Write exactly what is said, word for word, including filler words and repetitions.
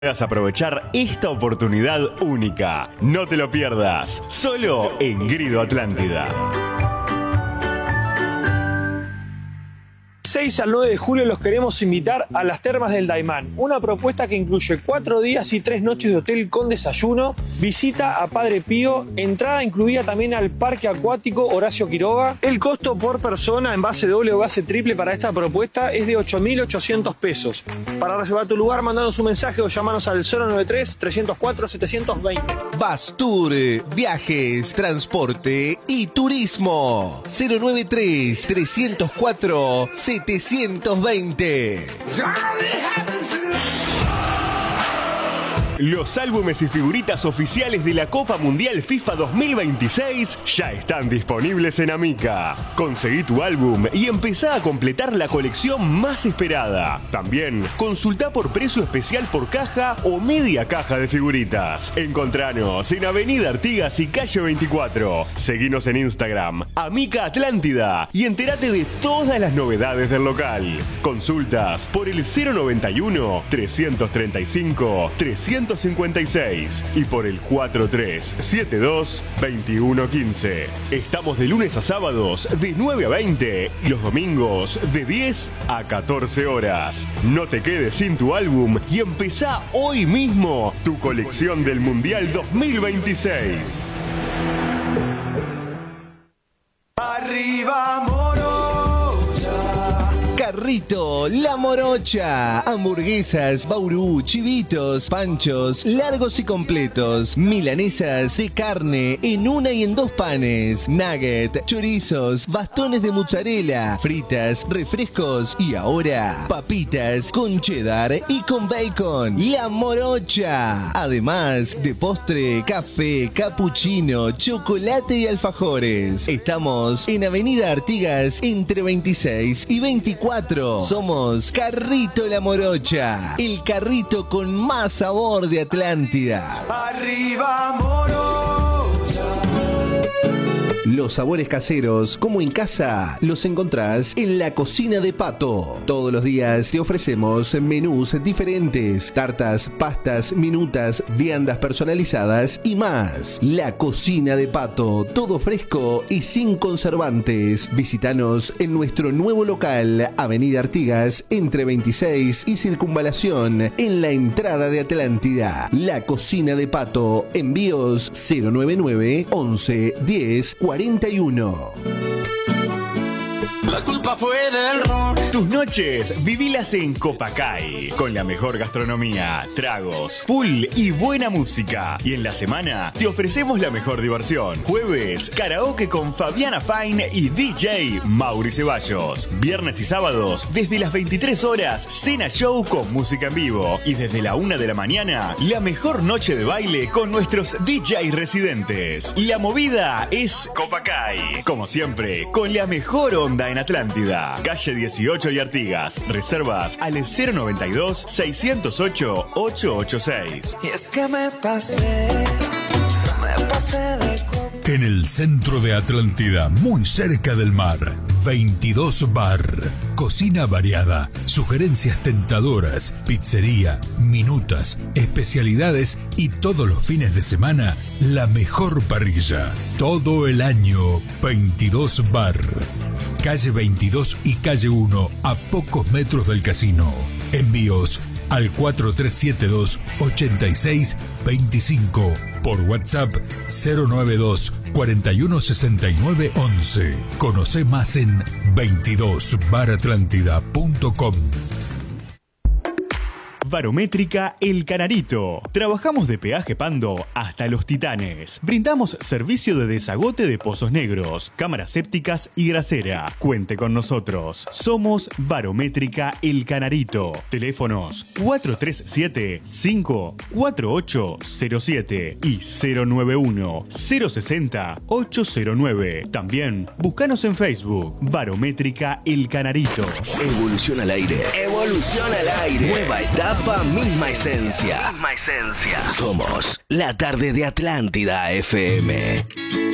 Puedas aprovechar esta oportunidad única. No te lo pierdas, solo en Grido Atlántida. seis al nueve de julio los queremos invitar a las Termas del Daymán, una propuesta que incluye cuatro días y tres noches de hotel con desayuno, visita a Padre Pío, entrada incluida también al Parque Acuático Horacio Quiroga. El costo por persona en base doble o base triple para esta propuesta es de ocho mil ochocientos pesos. Para reservar tu lugar, mandanos un mensaje o llamanos al cero noventa y tres, trescientos cuatro, setecientos veinte. Bastur, viajes, transporte y turismo. cero noventa y tres, trescientos cuatro, setecientos veinte. Los álbumes y figuritas oficiales de la Copa Mundial FIFA dos mil veintiséis ya están disponibles en Amica. Conseguí tu álbum y empezá a completar la colección más esperada. También consultá por precio especial por caja o media caja de figuritas. Encontranos en Avenida Artigas y Calle veinticuatro. Seguinos en Instagram, Amica Atlántida, y entérate de todas las novedades del local. Consultas por el cero noventa y uno, trescientos treinta y cinco, trescientos cincuenta y seis y por el cuatro tres siete dos, veintiuno quince. Estamos de lunes a sábados de nueve a veinte y los domingos de diez a catorce horas. No te quedes sin tu álbum y empezá hoy mismo tu colección del Mundial dos mil veintiséis. ¡Arriba Morocha! Carrito La Morocha. Hamburguesas, baurú, chivitos, panchos, largos y completos. Milanesas de carne en una y en dos panes. Nugget, chorizos, bastones de mozzarella, fritas, refrescos y ahora papitas con cheddar y con bacon. La Morocha. Además de postre, café, cappuccino, chocolate y alfajores. Estamos en Avenida Artigas entre veintiséis y veinticuatro. Somos Carrito La Morocha, el carrito con más sabor de Atlántida. ¡Arriba Morocha! Los sabores caseros, como en casa, los encontrás en la Cocina de Pato. Todos los días te ofrecemos menús diferentes, tartas, pastas, minutas, viandas personalizadas y más. La Cocina de Pato, todo fresco y sin conservantes. Visítanos en nuestro nuevo local, Avenida Artigas, entre veintiséis y Circunvalación, en la entrada de Atlántida. La Cocina de Pato, envíos cero noventa y nueve, once, diez, cuarenta y uno. La culpa fue del ron. Tus noches, vivilas en Copacay, con la mejor gastronomía, tragos, pool y buena música. Y en la semana te ofrecemos la mejor diversión. Jueves, karaoke con Fabiana Fine y D J Mauri Ceballos. Viernes y sábados, desde las veintitrés horas, cena show con música en vivo. Y desde la una de la mañana, la mejor noche de baile con nuestros D J residentes. La movida es Copacay. Como siempre, con la mejor onda en Atlántida. Calle dieciocho y Artigas. Reservas al cero noventa y dos, seiscientos ocho, ochocientos ochenta y seis. Y es que me pasé, me pasé de copa. En el centro de Atlántida, muy cerca del mar, veintidós Bar. Cocina variada, sugerencias tentadoras, pizzería, minutas, especialidades y todos los fines de semana, la mejor parrilla. Todo el año, veintidós Bar. Calle veintidós y calle uno, a pocos metros del casino. Envíos al cuatro tres siete dos, ocho seis dos cinco. Por WhatsApp cero noventa y dos, cuarenta y uno, sesenta y nueve, once. Conoce más en veintidós bar atlántida punto com. Barométrica El Canarito. Trabajamos de Peaje Pando hasta Los Titanes. Brindamos servicio de desagote de pozos negros, cámaras sépticas y grasera. Cuente con nosotros. Somos Barométrica El Canarito. Teléfonos cuatro tres siete, cinco cuatro ocho cero siete y cero noventa y uno, cero sesenta, ochocientos nueve. También búscanos en Facebook. Barométrica El Canarito. Evolución al aire. Evolución al aire. Nueva etapa. Misma esencia. Misma esencia. Somos la tarde de Atlántida F M.